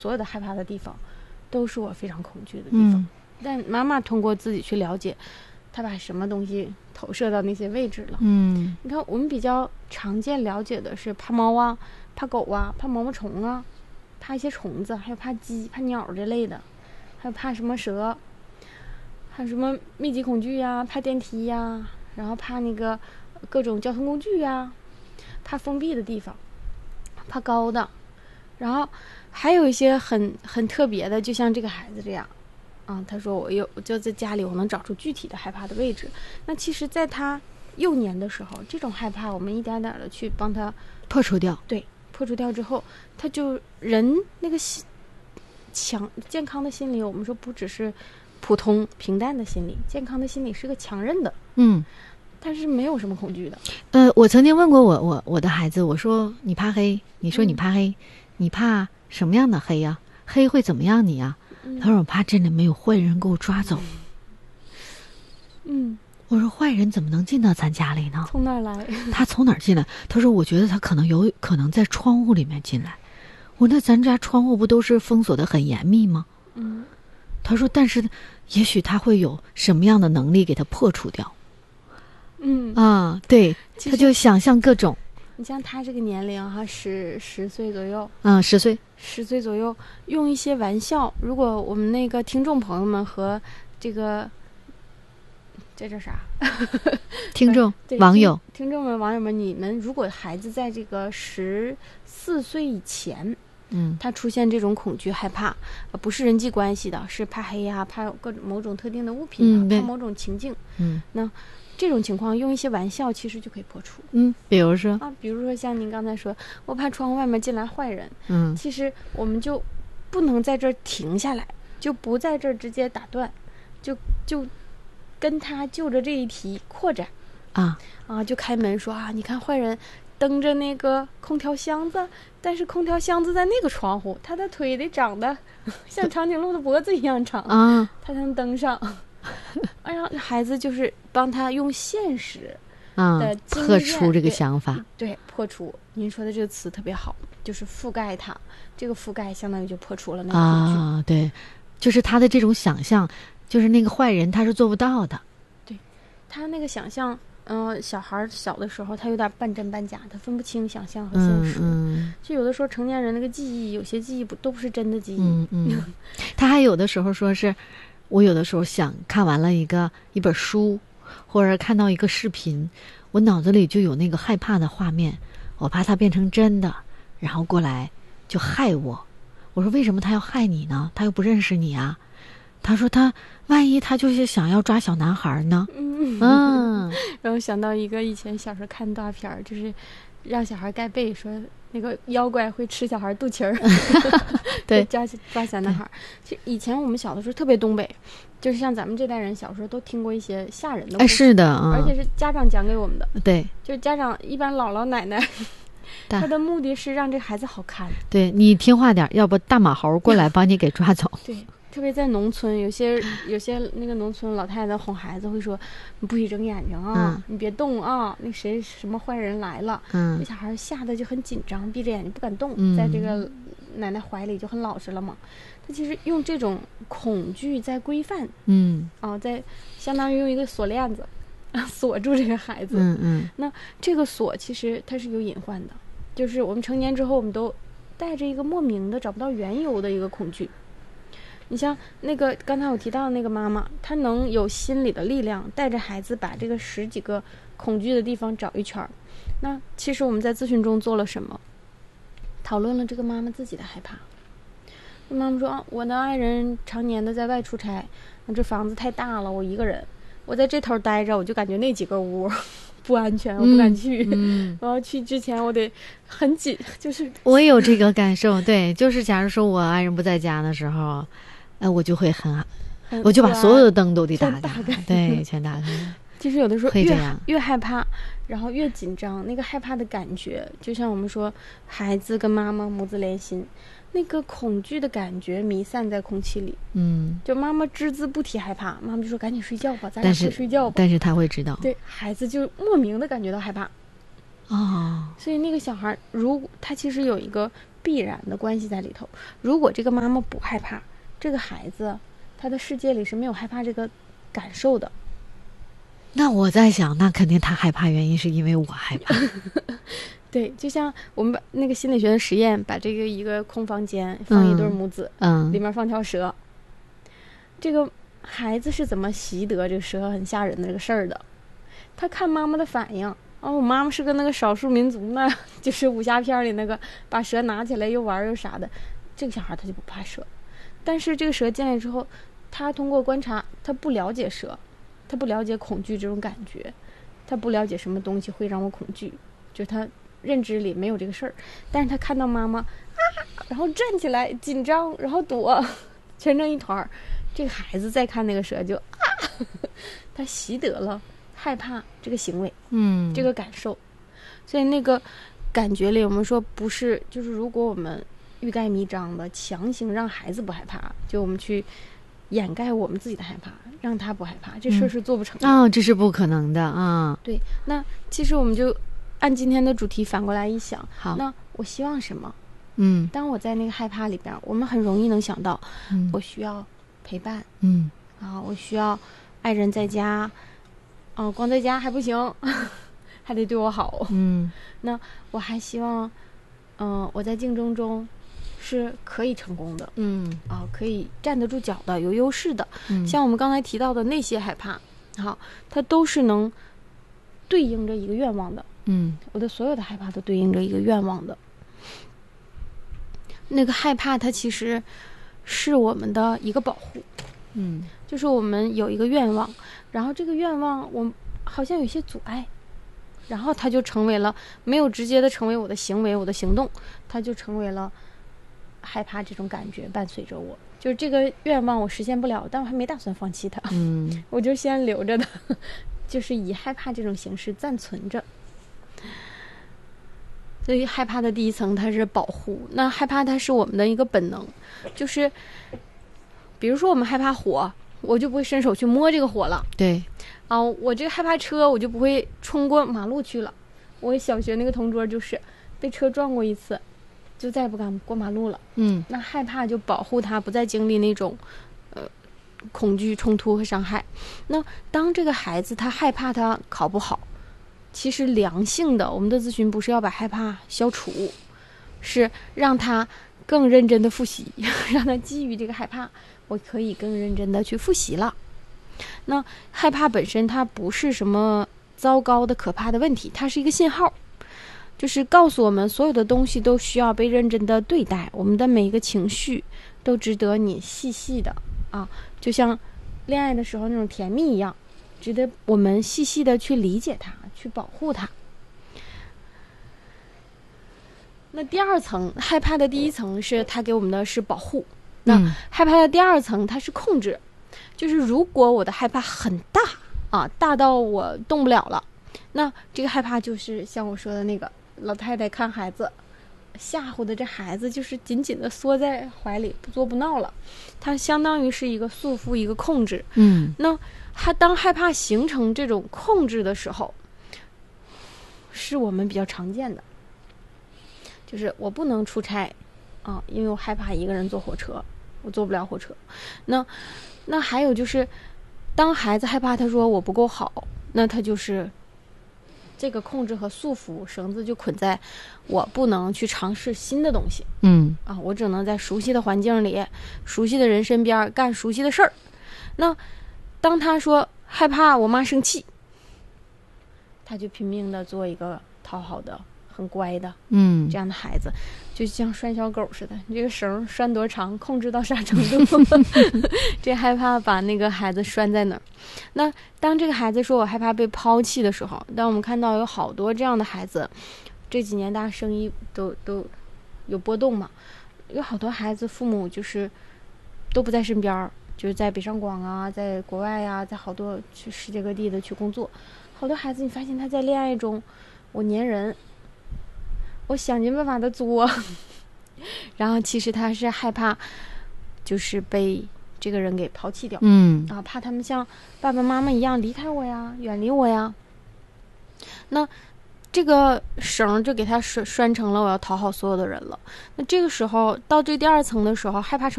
所有的害怕的地方都是我非常恐惧的地方。但妈妈通过自己去了解，她把什么东西投射到那些位置了。你看我们比较常见了解的是怕猫啊、怕狗啊、怕毛毛虫啊、怕一些虫子，还有怕鸡、怕鸟之类的，还有怕什么蛇，还有什么密集恐惧呀、怕电梯呀，然后怕那个各种交通工具呀，怕封闭的地方，怕高的，然后还有一些很特别的，就像这个孩子这样他说我就在家里我能找出具体的害怕的位置。那其实在他幼年的时候，这种害怕我们一点点的去帮他破除掉。 对，破除掉之后，他就人那个健康的心理，我们说不只是普通平淡的心理，健康的心理是个强韧的。但是没有什么恐惧的。 我曾经问过我的孩子，我说你怕黑，你说你怕黑，你怕什么样的黑呀？黑会怎么样你呀？他说我怕真的没有坏人给我抓走。我说坏人怎么能进到咱家里呢？ 从哪儿来？ 他从哪儿进来？他说我觉得他有可能在窗户里面进来。我那咱家窗户不都是封锁的很严密吗？他说但是也许他会有什么样的能力给他破除掉。对，他就想象各种。 你像他这个年龄哈，10岁左右 ，10 岁左右，用一些玩笑。如果我们那个听众朋友们和这个这叫啥听众网友听众们网友们，你们如果孩子在这个14岁以前，他出现这种恐惧害怕，不是人际关系的，是怕黑呀，怕各种某种特定的物品怕某种情境，那这种情况用一些玩笑其实就可以破除。 比如说像您刚才说我怕窗户外面进来坏人，其实我们就不能在这儿停下来，就不在这儿直接打断，就跟他就着这一题扩展就开门说你看坏人蹬着那个空调箱子，但是空调箱子在那个窗户，他的腿得长得像长颈鹿的脖子一样长他才能登上。让孩子就是帮他用现实的经验破除这个想法。 对，破除。您说的这个词特别好，就是覆盖它。这个覆盖相当于就破除了那个恐惧。 对，就是他的这种想象，就是那个坏人他是做不到的。 对，他那个想象，小孩小的时候他有点半真半假，他分不清想象和现实。就有的时候成年人那个记忆，有些记忆都不是真的记忆。 他还有的时候说是。我有的时候想看完了一本书，或者看到一个视频，我脑子里就有那个害怕的画面，我怕它变成真的，然后过来就害我。我说为什么他要害你呢？他又不认识你啊。他说万一他就是想要抓小男孩呢？ 然后想到一个以前小时候看大片，就是让小孩盖被，说那个妖怪会吃小孩肚脐儿。对，抓小男孩。其实以前我们小的时候特别东北，就是像咱们这代人小时候都听过一些吓人的故事。 是的， 而且是家长讲给我们的。 对， 就是家长一般姥姥奶奶，他的目的是让这孩子好看。 对，你听话点，要不大马猴过来把你给抓走。 对。特别在农村，有些那个农村老太太哄孩子会说：“你不许睁眼睛啊，你别动啊，那谁什么坏人来了。”那小孩吓得就很紧张，闭着眼睛不敢动，在这个奶奶怀里就很老实了嘛。他其实用这种恐惧在规范，在相当于用一个锁链子锁住这个孩子。那这个锁其实它是有隐患的，就是我们成年之后，我们都带着一个莫名的找不到缘由的一个恐惧。你像那个刚才我提到的那个妈妈，她能有心理的力量带着孩子把这个10几个恐惧的地方找一圈。那其实我们在咨询中做了什么？讨论了这个妈妈自己的害怕。妈妈说我的爱人常年的在外出差，这房子太大了，我一个人，我在这头待着，我就感觉那几个屋不安全，我不敢去。我要去之前我得很紧，就是我也有这个感受。对，就是假如说我爱人不在家的时候，我就会我就把所有的灯都得打开，对，全打开。 其实有的时候越害怕，然后越紧张，那个害怕的感觉，就像我们说，孩子跟妈妈母子连心，那个恐惧的感觉弥散在空气里。就妈妈只字不提害怕，妈妈就说赶紧睡觉吧，咱俩快睡觉吧。 但是他会知道， 对，孩子就莫名的感觉到害怕。所以那个小孩，如果他其实有一个必然的关系在里头。如果这个妈妈不害怕，这个孩子他的世界里是没有害怕这个感受的。 那我在想，那肯定他害怕原因是因为我害怕。 对，就像我们把那个心理学的实验，把这个一个空房间放一对母子，里面放条蛇，这个孩子是怎么习得这个蛇很吓人的这个事儿的？他看妈妈的反应。我妈妈是个那个少数民族呢，就是武侠片里那个把蛇拿起来又玩又啥的，这个小孩他就不怕蛇。但是这个蛇进来之后，他通过观察，他不了解蛇，他不了解恐惧这种感觉，他不了解什么东西会让我恐惧，就他认知里没有这个事儿。但是他看到妈妈然后站起来紧张，然后躲，蜷成一团，这个孩子再看那个蛇就他习得了害怕这个行为，这个感受。所以那个感觉里，我们说不是，就是如果我们欲盖弥彰的强行让孩子不害怕，就我们去掩盖我们自己的害怕，让他不害怕，这事是做不成的。 这是不可能的啊。 对，那其实我们就按今天的主题反过来一想， 好， 那我希望什么？当我在那个害怕里边，我们很容易能想到，我需要陪伴，我需要爱人在家。光在家还不行，还得对我好。那我还希望，我在竞争中是可以成功的，可以站得住脚的，有优势的。像我们刚才提到的那些害怕，它都是能对应着一个愿望的。我的所有的害怕都对应着一个愿望的。那个害怕，它其实是我们的一个保护。就是我们有一个愿望，然后这个愿望我好像有些阻碍，然后它就成为了没有直接的成为我的行为，我的行动，它就成为了害怕这种感觉伴随着我。就是这个愿望我实现不了，但我还没打算放弃它，我就先留着的，就是以害怕这种形式暂存着。所以害怕的第一层它是保护，那害怕它是我们的一个本能，就是比如说我们害怕火，我就不会伸手去摸这个火了。 对， 我这个害怕车，我就不会冲过马路去了。我小学那个同桌就是被车撞过一次，就再也不敢过马路了。那害怕就保护他不再经历那种恐惧、冲突和伤害。那当这个孩子他害怕他考不好，其实良性的我们的咨询不是要把害怕消除，是让他更认真的复习，让他基于这个害怕，我可以更认真的去复习了。那害怕本身它不是什么糟糕的可怕的问题，它是一个信号，就是告诉我们所有的东西都需要被认真的对待，我们的每一个情绪都值得你细细的就像恋爱的时候那种甜蜜一样，值得我们细细的去理解它，去保护它。那第二层害怕的第一层是它给我们的是保护，那害怕的第二层它是控制，就是如果我的害怕很大大到我动不了了，那这个害怕就是像我说的那个老太太看孩子吓唬的，这孩子就是紧紧的缩在怀里不作不闹了，它相当于是一个束缚，一个控制。那当害怕形成这种控制的时候，是我们比较常见的，就是我不能出差因为我害怕一个人坐火车，我坐不了火车。那还有就是当孩子害怕他说我不够好，那他就是这个控制和束缚绳子就捆在我不能去尝试新的东西。我只能在熟悉的环境里，熟悉的人身边干熟悉的事儿。那当他说害怕我妈生气，他就拼命的做一个讨好的很乖的这样的孩子，就像拴小狗似的，你这个绳拴多长控制到啥程度这害怕把那个孩子拴在那儿。那当这个孩子说我害怕被抛弃的时候，当我们看到有好多这样的孩子，这几年大家生意都有波动嘛，有好多孩子父母就是都不在身边，就是在北上广在国外在好多去世界各地的去工作。好多孩子你发现他在恋爱中，我粘人，我想尽办法的作然后其实他是害怕就是被这个人给抛弃掉，怕他们像爸爸妈妈一样离开我呀，远离我呀。那这个绳就给他拴成了我要讨好所有的人了。那这个时候到这第2层的时候，害怕程